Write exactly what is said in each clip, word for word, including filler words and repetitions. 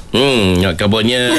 Hmm, nak kabarnya.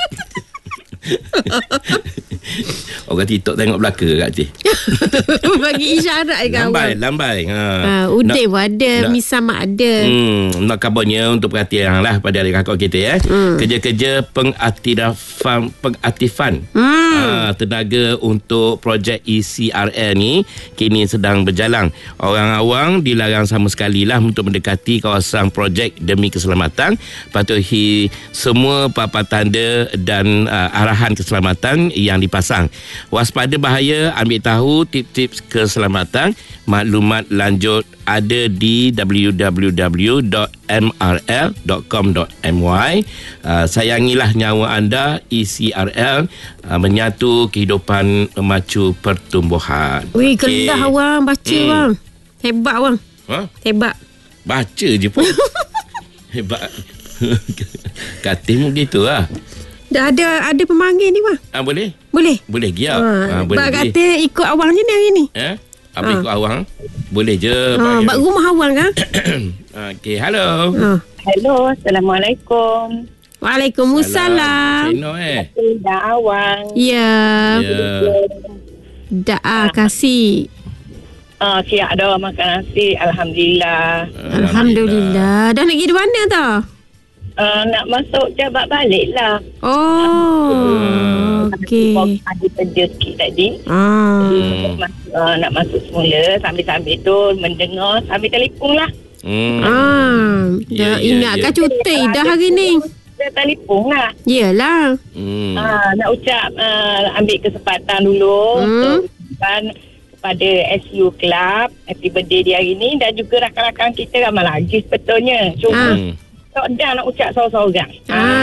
Orang TikTok tengok belaka kat cik. Bagi isyarat ke Lambai, awak? lambai. Ha. Ha, Udin pun ada, nak, Misamak ada. Hmm, nak kabarnya untuk perhatian lah pada adik kakak kita ya. Hmm. Kerja-kerja pengaktifan pengaktifan hmm. ha, tenaga untuk projek E C R L ni kini sedang berjalan. Orang awam dilarang sama sekali lah untuk mendekati kawasan projek demi keselamatan. Patuhi semua papan tanda dan uh, arahan keselamatan yang dipasang. Waspada bahaya, ambil tahu tips-tips keselamatan. Maklumat lanjut ada di w w w dot m r l dot com dot m y. Uh, sayangilah nyawa anda. E C R L uh, menyatu kehidupan memacu pertumbuhan. Wih, okay. Kelah awang baca hmm. bang. Hebat bang. Ha? Hebat. Baca je pun. Hebat. Katim begitu lah. Dah ada ada pemanggil ni bang. Ah, boleh? Boleh. Boleh giat. Ha, ah, boleh. Bak kata ikut awang je ni hari ni. Eh? Apa ha. ikut awang? Boleh je. Ha, bak rumah awang kan? Okey, hello. Ha. Hello, Assalamualaikum. Waalaikumsalam. Cino eh. Dah awang. Ya. Ya. Dah ah, kasih. Ah, siap dah makan nasi. Alhamdulillah. Alhamdulillah. Dah nak pergi di mana tau? Uh, nak masuk jabat balik lah. Oh, okey. Ada kerja sikit tadi. Ah. Hmm. Uh, nak masuk semula. Sambil-sambil tu mendengar. Sambil telefon lah. Hmm. Ah. Ya, Dah ya, ingatkan ya. cuti dah hari ni. Dia telefon lah. Yelah. Hmm. Ah, nak ucap uh, ambil kesempatan dulu. Hmm. Untuk ucapan kepada S U Club. Happy birthday dia hari ni. Dan juga rakan-rakan kita ramai lagi sebetulnya. Cuma... Hmm. Tak dah nak ucap seorang-seorang.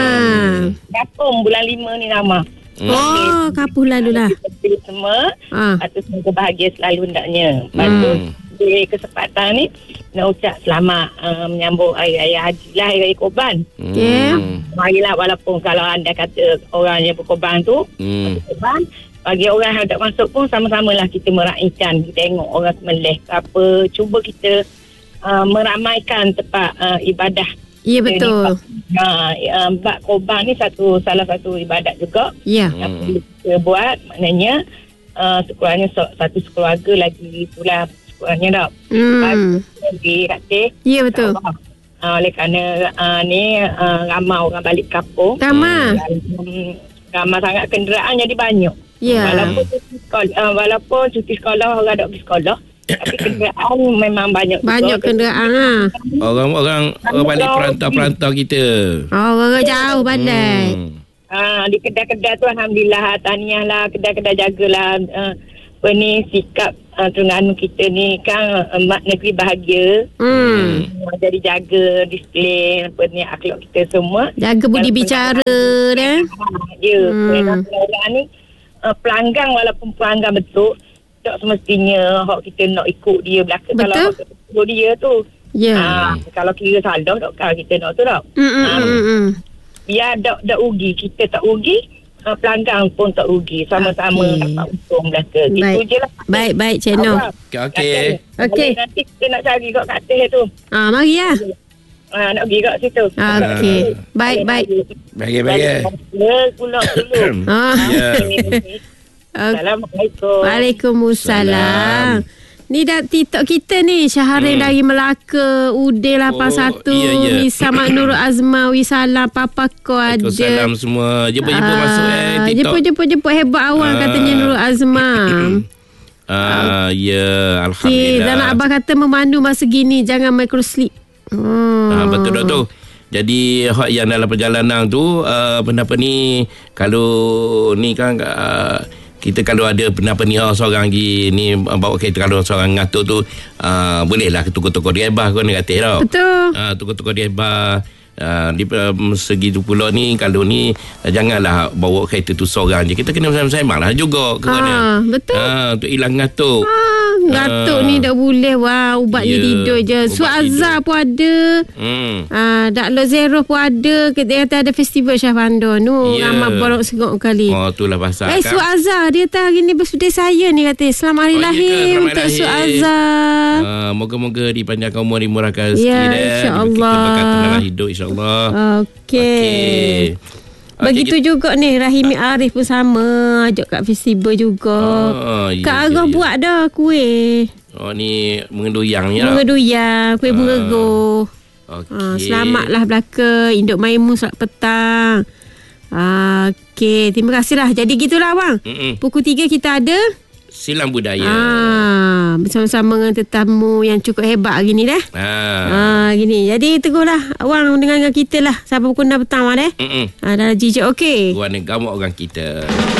Ah. Kapung bulan lima ni nama. Hmm. Oh, kapuh lalu lah. Kita semua. Ah. Atau semoga bahagia selalu hendaknya. Lepas tu, Hmm. di kesempatan ni, nak ucap selamat uh, menyambut Hari Raya Haji lah, Hari Raya Korban. Okey. Marilah walaupun kalau anda kata orang yang berkorban tu, Hmm. korban, bagi orang yang tak masuk pun sama-samalah kita meraihkan. Kita tengok orang semelih ke apa. Cuba kita uh, meramaikan tempat uh, ibadah. Ya, betul. Ha, uh, bak korban ni satu salah satu ibadat juga. Ya. Yang perlu kita buat, maknanya uh, sekurangnya so, satu sekeluarga lagi pula sekurangnya tak. Hmm. Lagi Ratih. Ya, betul. Uh, oleh kerana uh, ni uh, ramai orang balik kampung. Ramai. Um, ramai sangat kenderaan jadi banyak. Ya. Walaupun cuti sekolah, uh, walaupun cuti sekolah orang tak pergi sekolah. Tapi kenderaan memang banyak. Banyak juga. kenderaan lah. Orang-orang orang balik perantau-perantau kita. Oh, orang jauh pandai. Hmm. Ah, di kedai-kedai tu Alhamdulillah, tahniah lah, kedai-kedai jagalah uh, apa ni, sikap uh, Terengganu kita ni kan uh, mak negeri bahagia. Hmm. Uh, jadi jaga disiplin apa ni, akhlak kita semua. Jaga budi bicara dah. Ya, Hmm. orang ni uh, pelanggan walaupun pelanggan betul, tak semestinya hak kita nak ikut dia belakang. Betul. Kalau hak ikut dia tu. Ya. Ah, kalau kira salah tak kalau kita nak tu tak. Hmm, hmm, Ah, hmm, hmm. biar tak tak rugi, kita tak rugi, uh, pelanggan pun tak rugi, sama-sama Okey. dapat untung belaka. Gitu Baik. je lah. Baik, baik, Cik Noh. Okey, okey. Okey. Nanti kita nak cari kat katil tu. Ah, mari lah. Ah, nak pergi kat situ. Okey. Baik, baik. Bagi-bagi. Ya, pulak dulu. Ah. Ya. Okay. Assalamualaikum. Waalaikumsalam. Ni dah TikTok kita ni, Syaharin Hmm. dari Melaka, Udin lapan satu, Oh, ya, ya. Misa Maknur Azma, Wisalam, Papa Ko ada. Waalaikumsalam semua. Jemput-jemput Ah, masuk eh TikTok. Jemput-jemput hebat awal Ah. katanya Nurul Azma. Ah, ya, Okey, alhamdulillah. dan Abah kata memandu masa gini, jangan micro sleep. Hmm. Ah, betul doktor. Jadi hak yang dalam perjalanan tu uh, benda apa ni, kalau ni kan uh, kita kalau ada benda apa ni oh, seorang lagi ni bawa kereta, kalau seorang ngatur tu uh, bolehlah tukar-tukar driver kau ni kata tau. Betul. Uh, tukar-tukar driver. Uh, di um, segi tu pula ni, kalau ni uh, janganlah bawa kereta tu seorang je. Kita kena bersama-sama lah juga kerana Ah, betul. uh, untuk hilang ngatuk. Ah, ngatuk Ah. ni dah boleh. Wah, ubat Ya, ni tidur je. ubat Suat Azhar pun ada. Hmm. Ah, Daklo Zero pun ada. Kita kata ada festival Syah Bandar nu. Ya. Ramai borok segok kali. Oh, itulah pasal Eh, kan. Suat Azhar dia kata hari ni birthday saya ni kata. Selamat hari Oh, ya ke? lahir Selamat untuk lahir. Suat Azhar. Uh, moga-moga dipanjangkan umur, dimurahkan rezeki Ya, dia. insya-Allah. Kita berkata dalam hidup, insya-Allah. InsyaAllah. Okey. Okey. Begitu Okey, juga ni Rahimi Arif pun sama, ajak kat festival juga. Oh, ya, Kak ya, Agah ya. buat dah kuih. Oh ni mengenduyang ya. Bunga duyang, kuih bunga Ah. go. Okey. Ha, selamatlah belaka Induk Maimun selamat petang. Ha, Okey, terima kasihlah. Jadi gitulah abang. Mm-mm. Pukul tiga kita ada Silang budaya. ah, bersama-sama dengan tetamu yang cukup hebat hari ni dah. Ah. Ah, gini. Jadi teguhlah awang dengan, dengan kita lah sampai pukul enam petang dah. Mm-mm. Ah, dah jijik okey. Gua ni gamuk orang kita.